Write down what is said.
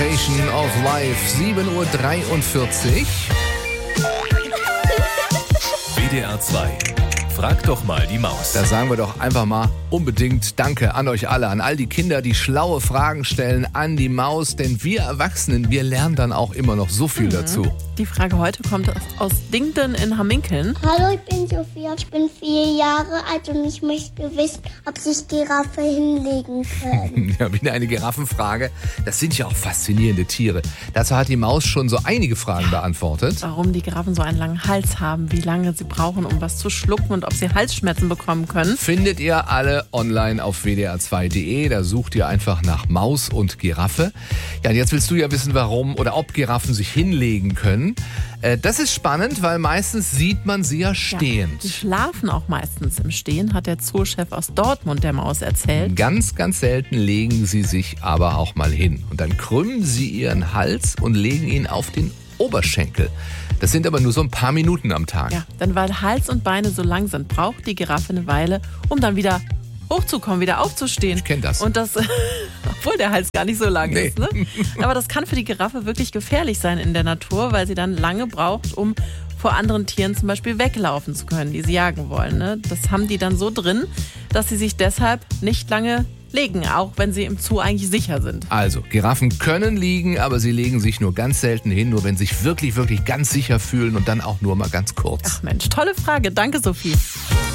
Interpretation of Life, 7:43 Uhr. WDR 2. Frag doch mal die Maus. Da sagen wir doch einfach mal unbedingt Danke an euch alle, an all die Kinder, die schlaue Fragen stellen, an die Maus. Denn wir Erwachsenen, wir lernen dann auch immer noch so viel dazu. Die Frage heute kommt aus Dingden in Hamminkeln. Hallo, ich bin Sophia, ich bin 4 Jahre alt und ich möchte wissen, ob sich Giraffe hinlegen können. Ja, wieder eine Giraffenfrage. Das sind ja auch faszinierende Tiere. Dazu hat die Maus schon so einige Fragen beantwortet. Warum die Giraffen so einen langen Hals haben, wie lange sie brauchen, um was zu schlucken und ob sie Halsschmerzen bekommen können. Findet ihr alle online auf wdr2.de. Da sucht ihr einfach nach Maus und Giraffe. Ja, und jetzt willst du ja wissen, warum oder ob Giraffen sich hinlegen können. Das ist spannend, weil meistens sieht man sie ja stehend. Die schlafen auch meistens im Stehen, hat der Zoochef aus Dortmund der Maus erzählt. Ganz, ganz selten legen sie sich aber auch mal hin. Und dann krümmen sie ihren Hals und legen ihn auf den Oberschenkel. Das sind aber nur so ein paar Minuten am Tag. Ja, denn weil Hals und Beine so lang sind, braucht die Giraffe eine Weile, um dann wieder hochzukommen, wieder aufzustehen. Ich kenne das. Und das, obwohl der Hals gar nicht so lang ist. Ne? Aber das kann für die Giraffe wirklich gefährlich sein in der Natur, weil sie dann lange braucht, um vor anderen Tieren zum Beispiel weglaufen zu können, die sie jagen wollen. Ne? Das haben die dann so drin, dass sie sich deshalb nicht lange legen, auch wenn sie im Zoo eigentlich sicher sind. Also, Giraffen können liegen, aber sie legen sich nur ganz selten hin, nur wenn sie sich wirklich, wirklich ganz sicher fühlen und dann auch nur mal ganz kurz. Ach Mensch, tolle Frage. Danke, Sophie.